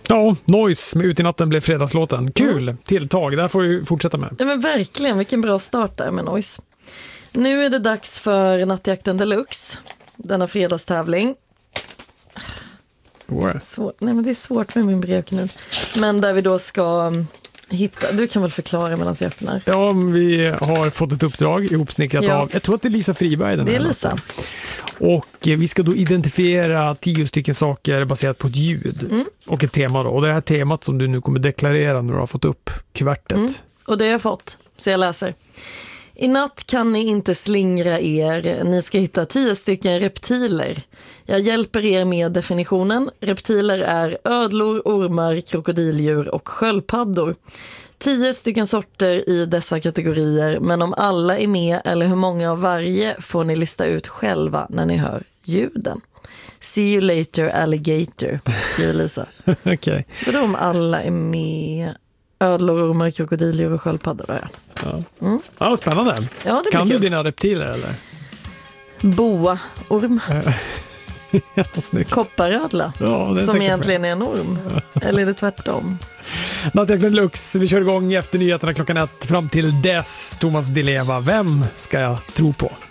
Ja, Noise med Ut i natten blev fredagslåten. Kul tilltag, det här får vi fortsätta med. Ja, men verkligen, vilken bra start där med Noise. Nu är det dags för Nattjakten Deluxe, denna fredagstävling. Nej, men det är svårt med min brevkniv. Men där vi då ska hitta, du kan väl förklara medan jag öppnar. Ja, vi har fått ett uppdrag ihopsnickrat av, jag tror att det är Lisa Friberg. Det är Lisa. Och vi ska då identifiera 10 stycken saker baserat på ett ljud och ett tema då. Och det här temat som du nu kommer deklarera när du har fått upp kuvertet. Och det har jag fått, så jag läser. I natt kan ni inte slingra er. Ni ska hitta 10 stycken reptiler. Jag hjälper er med definitionen. Reptiler är ödlor, ormar, krokodildjur och sköldpaddor. 10 stycken sorter i dessa kategorier, men om alla är med eller hur många av varje får ni lista ut själva när ni hör ljuden. See you later, alligator, skriver Lisa. Okej. Vadå om alla är med? Ödlor, ormar, krokodildjur och sköldpaddor. Ja, spännande. Ja, det kan blir du kul. dina reptiler eller? Boa, orm. Ja, snyggt. Kopparödla, Ja, det är som egentligen är en orm. Eller är det tvärtom? Nattjakten Deluxe, vi kör igång efter nyheterna klockan 1. Fram till dess, Thomas Di Leva, vem ska jag tro på?